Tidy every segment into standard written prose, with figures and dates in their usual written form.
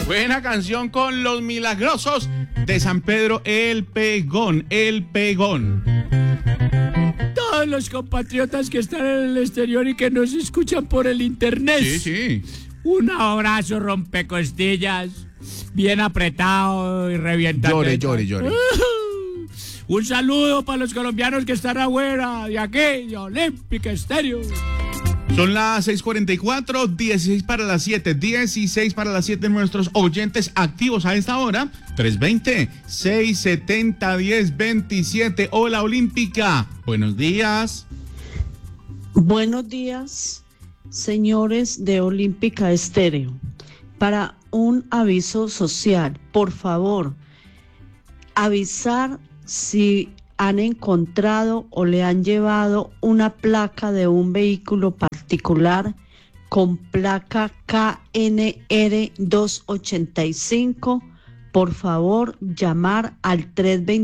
Buena canción con Los Milagrosos de San Pedro, El Pegón, El Pegón. Todos los compatriotas que están en el exterior y que nos escuchan por el internet. Sí. Un abrazo rompecostillas, bien apretado y revientado. Llore. Un saludo para los colombianos que están afuera de aquí, de Olímpica Estéreo. Son las 6:44, 16 para las 7, 16 para las 7 nuestros oyentes activos a esta hora, 320-670-1027. Hola Olímpica, buenos días. Buenos días, señores de Olímpica Estéreo. Para un aviso social, por favor, avisar si han encontrado o le han llevado una placa de un vehículo particular con placa KNR 285, por favor llamar al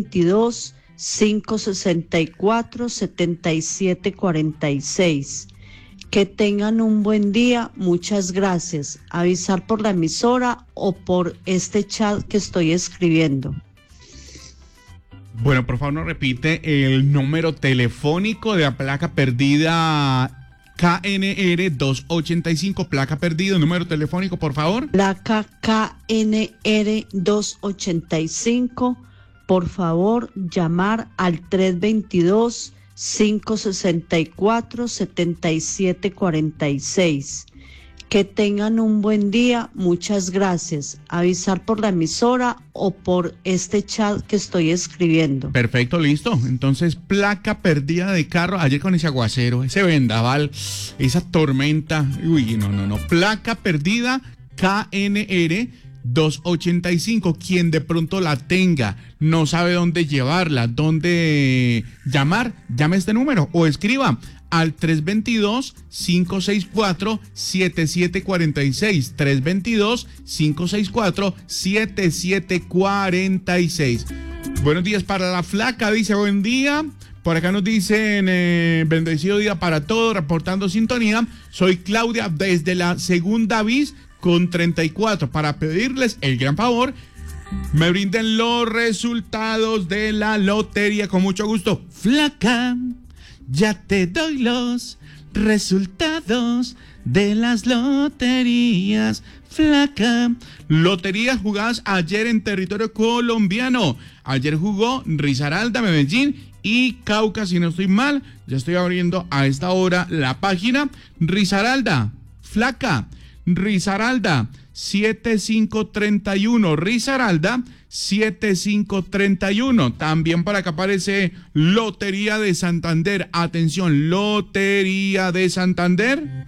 322-564-7746. Que tengan un buen día, muchas gracias. Avisar por la emisora o por este chat que estoy escribiendo. Bueno, por favor, nos repite el número telefónico de la placa perdida KNR 285, placa perdida, número telefónico, por favor. Placa KNR 285, por favor, llamar al 322-564-7746. Que tengan un buen día, muchas gracias. Avisar por la emisora o por este chat que estoy escribiendo. Perfecto, listo. Entonces, placa perdida de carro. Ayer con ese aguacero, ese vendaval, esa tormenta. Uy, no. Placa perdida KNR 285. Quien de pronto la tenga, no sabe dónde llevarla, dónde llamar, llame este número o escriba al 322-564-7746, 322-564-7746. Buenos días para la flaca, dice buen día. Por acá nos dicen bendecido día para todos, reportando sintonía. Soy Claudia desde la segunda bis con 34 para pedirles el gran favor. Me brinden los resultados de la lotería con mucho gusto. Flaca, ya te doy los resultados de las loterías, flaca. Loterías jugadas ayer en territorio colombiano. Ayer jugó Risaralda, Medellín y Cauca, si no estoy mal. Ya estoy abriendo a esta hora la página. Risaralda, flaca. Risaralda, 7531. Risaralda, 7531. También para acá aparece Lotería de Santander. Atención, Lotería de Santander.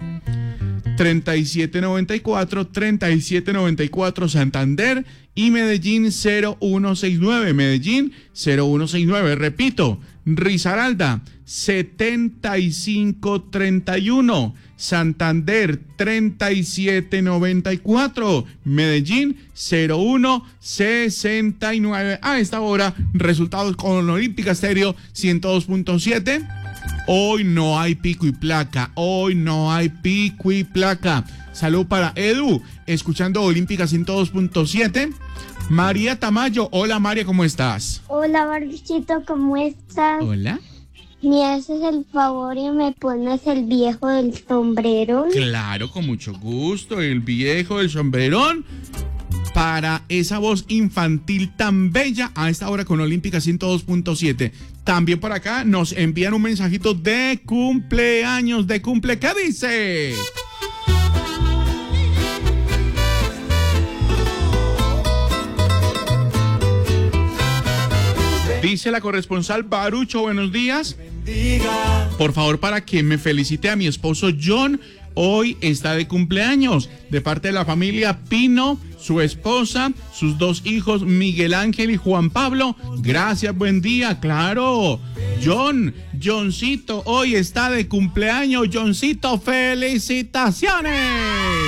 3794 Santander y Medellín 0169. Medellín 0169. Repito, Risaralda 7531. Santander 3794, Medellín 0169. A esta hora, resultados con Olímpica Estéreo 102.7. Hoy no hay pico y placa, Salud para Edu, escuchando Olímpica 102.7. María Tamayo, hola María, ¿cómo estás? Hola Barbichito, ¿cómo estás? Hola. ¿Me haces el favor y me pones el viejo del sombrero? Claro, con mucho gusto, el viejo del sombrerón. Para esa voz infantil tan bella a esta hora con Olímpica 102.7. También por acá nos envían un mensajito de cumpleaños, ¿qué dice? Dice la corresponsal Barucho, buenos días. Por favor, para que me felicite a mi esposo John, hoy está de cumpleaños, de parte de la familia Pino, su esposa, sus dos hijos Miguel Ángel y Juan Pablo. Gracias, buen día, claro. Johncito, hoy está de cumpleaños. Johncito, felicitaciones.